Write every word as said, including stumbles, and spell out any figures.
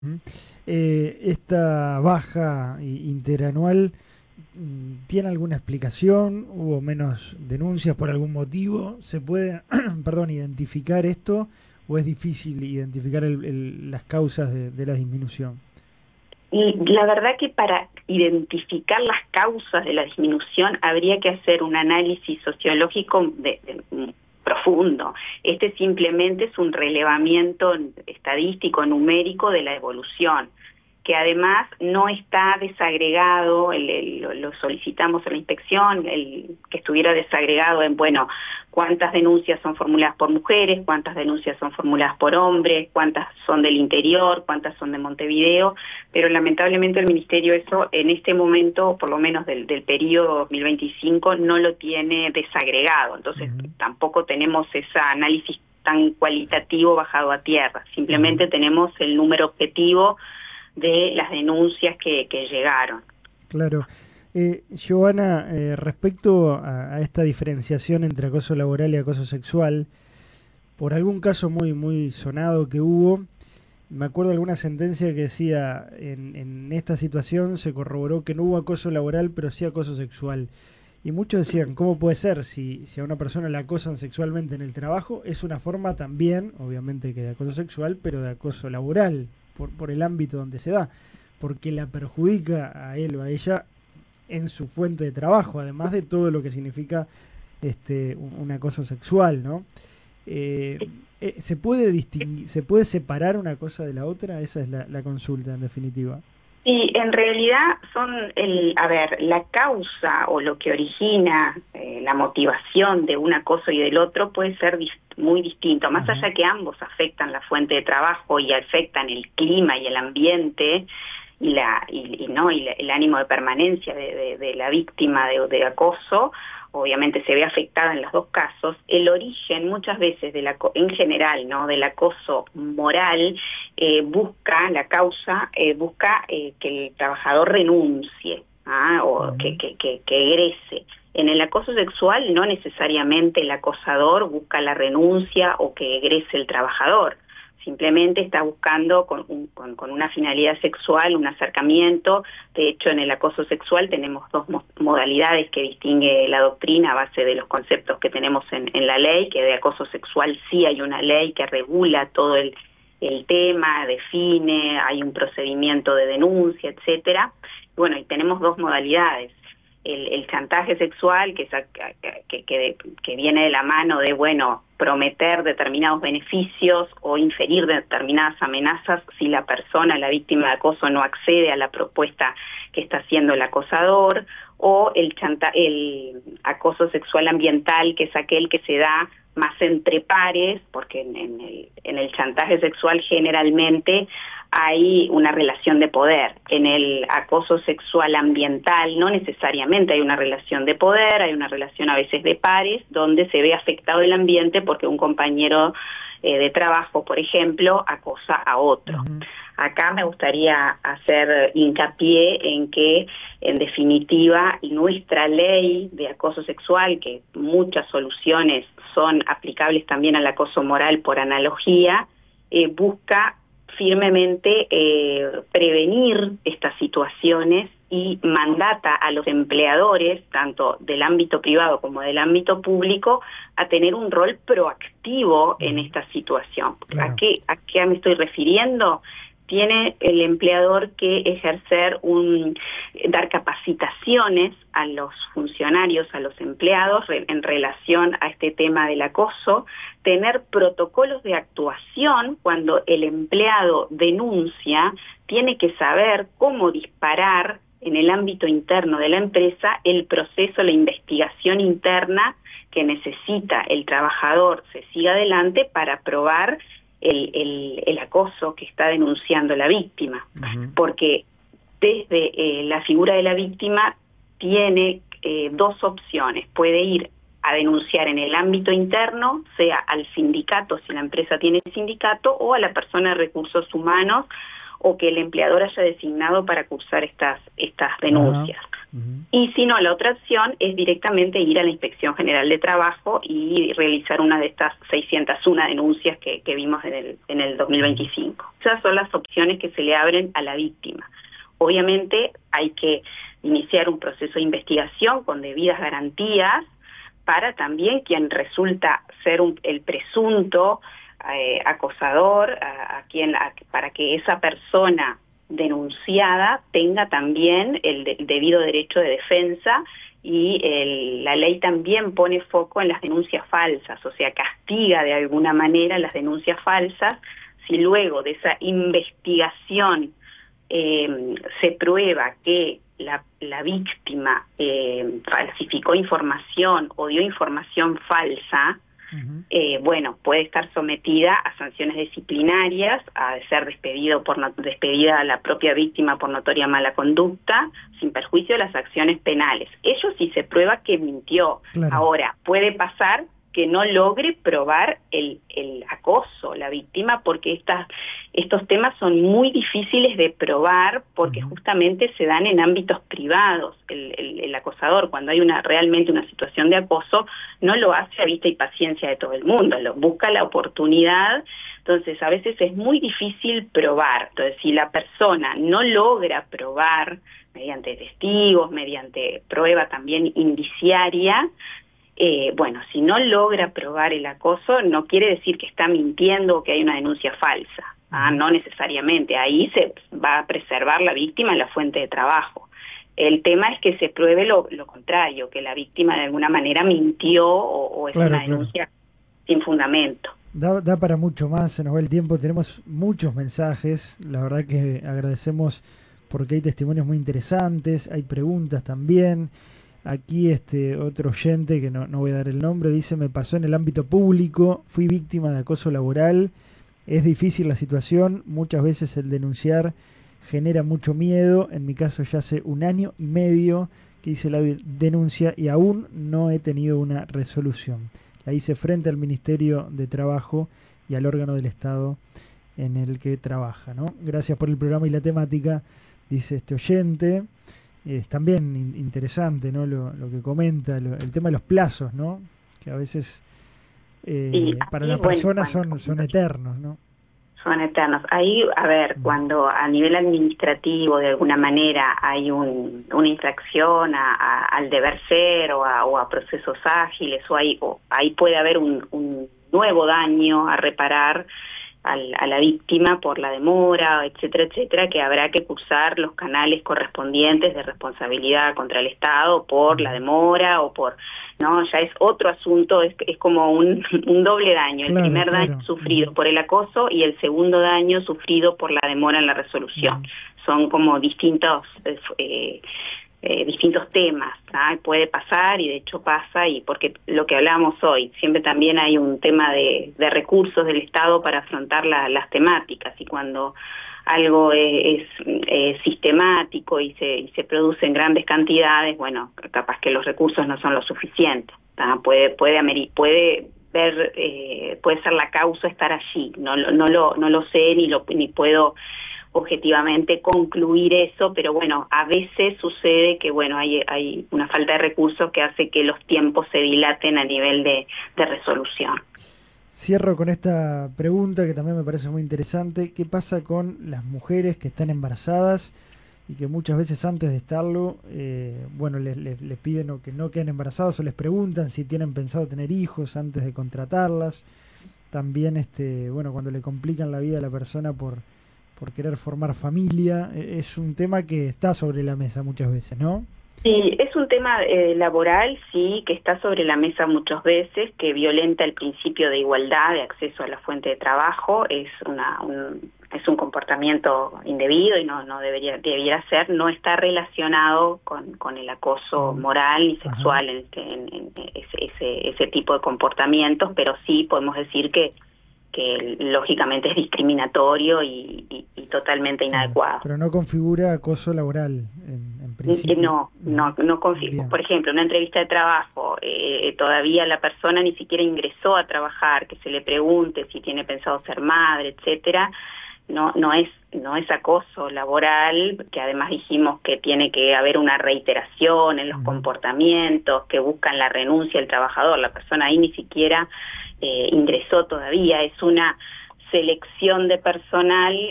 Mm. Eh, esta baja i- interanual, mm, ¿tiene alguna explicación? ¿Hubo menos denuncias por algún motivo? ¿Se puede, perdón, identificar esto o es difícil identificar el- el- las causas de, de la disminución? Y la verdad que para identificar las causas de la disminución habría que hacer un análisis sociológico de- de- mm, profundo. Este simplemente es un relevamiento estadístico, numérico de la evolución, que además no está desagregado, el- el- lo lo solicitamos en la inspección, el, que estuviera desagregado en, bueno, cuántas denuncias son formuladas por mujeres, cuántas denuncias son formuladas por hombres, cuántas son del interior, cuántas son de Montevideo, pero lamentablemente el Ministerio eso en este momento, por lo menos del, del periodo dos mil veinticinco, no lo tiene desagregado, entonces Ujú, tampoco tenemos ese análisis tan cualitativo bajado a tierra, ujú. simplemente tenemos el número objetivo de las denuncias que, que llegaron. Claro. Eh, Giovanna, eh, respecto a, a esta diferenciación entre acoso laboral y acoso sexual, por algún caso muy, muy sonado que hubo, me acuerdo de alguna sentencia que decía, en, en esta situación se corroboró que no hubo acoso laboral, pero sí acoso sexual. Y muchos decían, ¿cómo puede ser? Si, si a una persona la acosan sexualmente en el trabajo, es una forma también, obviamente que de acoso sexual, pero de acoso laboral, por, por el ámbito donde se da, porque la perjudica a él o a ella en su fuente de trabajo, además de todo lo que significa este un, un acoso sexual, ¿no? Eh, eh, ¿se puede distinguir, se puede separar una cosa de la otra? Esa es la, la consulta, en definitiva. Y en realidad son, el, a ver, la causa o lo que origina eh, la motivación de un acoso y del otro puede ser dis- muy distinto, más Ajá. allá que ambos afectan la fuente de trabajo y afectan el clima y el ambiente y la y, y no y la- el ánimo de permanencia de, de- de la víctima de, de acoso, obviamente se ve afectada en los dos casos. El origen muchas veces del aco- en general, ¿no?, del acoso moral, eh, busca, la causa, eh, busca eh, que el trabajador renuncie, ¿ah?, o que, Ujú. que, que, que egrese. En el acoso sexual no necesariamente el acosador busca la renuncia o que egrese el trabajador, simplemente está buscando con, un, con, con una finalidad sexual, un acercamiento. De hecho, en el acoso sexual tenemos dos mo modalidades que distingue la doctrina a base de los conceptos que tenemos en, en la ley, que de acoso sexual sí hay una ley que regula todo el el tema, define, hay un procedimiento de denuncia, etcétera. Bueno, y tenemos dos modalidades. El, el chantaje sexual, que, que, que, que viene de la mano de, bueno, prometer determinados beneficios o inferir determinadas amenazas si la persona, la víctima de acoso, no accede a la propuesta que está haciendo el acosador, o el, chanta, el acoso sexual ambiental, que es aquel que se da más entre pares, porque en, en, el, en el chantaje sexual generalmente hay una relación de poder. En el acoso sexual ambiental no necesariamente hay una relación de poder, hay una relación a veces de pares, donde se ve afectado el ambiente porque un compañero eh, de trabajo, por ejemplo, acosa a otro. Ujú. Acá me gustaría hacer hincapié en que, en definitiva, nuestra ley de acoso sexual, que muchas soluciones son aplicables también al acoso moral por analogía, eh, busca firmemente eh, prevenir estas situaciones y mandata a los empleadores, tanto del ámbito privado como del ámbito público, a tener un rol proactivo en Ujú. esta situación. ¿A Claro. qué, a qué me estoy refiriendo? Tiene el empleador que ejercer un, dar capacitaciones a los funcionarios, a los empleados re, en relación a este tema del acoso, tener protocolos de actuación cuando el empleado denuncia, tiene que saber cómo disparar en el ámbito interno de la empresa el proceso, la investigación interna que necesita el trabajador se siga adelante para probar El, el, el acoso que está denunciando la víctima, Ujú. porque desde eh, la figura de la víctima tiene eh, dos opciones: puede ir a denunciar en el ámbito interno, sea al sindicato, si la empresa tiene sindicato, o a la persona de recursos humanos, o que el empleador haya designado para cursar estas, estas Ajá. denuncias. Uh-huh. Y si no, la otra opción es directamente ir a la Inspección General de Trabajo y realizar una de estas seiscientas una denuncias que, que vimos en el, en el dos mil veinticinco. Esas son las opciones que se le abren a la víctima. Obviamente hay que iniciar un proceso de investigación con debidas garantías para también quien resulta ser un, el presunto eh, acosador, a, a quien, a, para que esa persona denunciada tenga también el, de, el debido derecho de defensa, y el, la ley también pone foco en las denuncias falsas, o sea, castiga de alguna manera las denuncias falsas si luego de esa investigación eh, se prueba que la, la víctima eh, falsificó información o dio información falsa. Uh-huh. Eh, bueno, puede estar sometida a sanciones disciplinarias, a ser despedido por no, despedida a la propia víctima por notoria mala conducta, sin perjuicio de las acciones penales. Ello sí se prueba que mintió. Claro. Ahora, puede pasar que no logre probar el, el acoso, la víctima, porque estas, estos temas son muy difíciles de probar porque uh-huh. justamente se dan en ámbitos privados. El, el, el acosador, cuando hay una realmente una situación de acoso, no lo hace a vista y paciencia de todo el mundo, lo busca la oportunidad. Entonces, a veces es muy difícil probar. Entonces, si la persona no logra probar mediante testigos, mediante prueba también indiciaria, Eh, bueno, si no logra probar el acoso, no quiere decir que está mintiendo o que hay una denuncia falsa. ¿ah? No necesariamente. Ahí se va a preservar la víctima en la fuente de trabajo. El tema es que se pruebe lo, lo contrario, que la víctima de alguna manera mintió o, o es claro, una denuncia claro. sin fundamento. Da, da para mucho más, se nos va el tiempo, tenemos muchos mensajes, la verdad que agradecemos porque hay testimonios muy interesantes, hay preguntas también. Aquí este otro oyente, que no, no voy a dar el nombre, dice: me pasó en el ámbito público, fui víctima de acoso laboral, es difícil la situación, muchas veces el denunciar genera mucho miedo, en mi caso ya hace un año y medio que hice la denuncia y aún no he tenido una resolución. La hice frente al Ministerio de Trabajo y al órgano del Estado en el que trabaja, ¿no? Gracias por el programa y la temática, dice este oyente. Es también in- interesante, ¿no? Lo, lo que comenta, lo, el tema de los plazos, ¿no? Que a veces eh, sí, para la persona bueno, son, son eternos, ¿no? Son eternos. Ahí, a ver, mm. cuando a nivel administrativo de alguna manera hay un, una infracción a, a, al deber ser o a, o a procesos ágiles, o ahí, o ahí puede haber un, un nuevo daño a reparar Al, a la víctima por la demora, etcétera, etcétera, que habrá que cursar los canales correspondientes de responsabilidad contra el Estado por la demora o por, no, ya es otro asunto, es, es como un, un doble daño, el claro, primer claro. daño sufrido por el acoso y el segundo daño sufrido por la demora en la resolución. Uh-huh. Son como distintos eh, Eh, distintos temas, ¿ah? Puede pasar y de hecho pasa, y porque lo que hablábamos hoy, siempre también hay un tema de, de recursos del Estado para afrontar la, las temáticas, y cuando algo es, es eh, sistemático y se, y se produce en grandes cantidades, bueno, capaz que los recursos no son lo suficientes, ¿ah? Puede, puede, amerir, puede ver, eh, puede ser la causa estar allí, no, no, lo, no lo sé ni, lo, ni puedo objetivamente concluir eso, pero bueno, a veces sucede que bueno hay, hay una falta de recursos que hace que los tiempos se dilaten a nivel de, de resolución. Cierro con esta pregunta que también me parece muy interesante. ¿Qué pasa con las mujeres que están embarazadas y que muchas veces antes de estarlo, eh, bueno, les, les, les piden o que no queden embarazadas o les preguntan si tienen pensado tener hijos antes de contratarlas? También, este, bueno, cuando le complican la vida a la persona por por querer formar familia, es un tema que está sobre la mesa muchas veces, ¿no? Sí, es un tema eh, laboral, sí, que está sobre la mesa muchas veces, que violenta el principio de igualdad, de acceso a la fuente de trabajo, es una un, es un comportamiento indebido y no no debería debiera ser, no está relacionado con, con el acoso moral ni sexual, en, en, en ese, ese, ese tipo de comportamientos, pero sí podemos decir que que lógicamente es discriminatorio y, y, y totalmente inadecuado. Pero no configura acoso laboral, en, en principio. No, no, no configura. Por ejemplo, una entrevista de trabajo, eh, todavía la persona ni siquiera ingresó a trabajar, que se le pregunte si tiene pensado ser madre, etcétera, no, no es, no es acoso laboral, que además dijimos que tiene que haber una reiteración en los uh-huh. comportamientos, que buscan la renuncia del trabajador. La persona ahí ni siquiera eh, ingresó todavía, es una selección de personal